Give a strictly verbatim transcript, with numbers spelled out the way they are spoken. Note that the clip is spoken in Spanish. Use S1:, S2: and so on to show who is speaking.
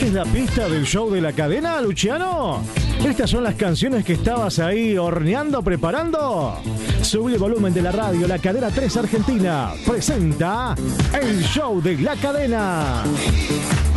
S1: ¿Tenés la pista del show de la cadena, Luciano? ¿Estas son las canciones que estabas ahí horneando, preparando? Subí el volumen de la radio. La Cadena tres Argentina presenta el show de la cadena.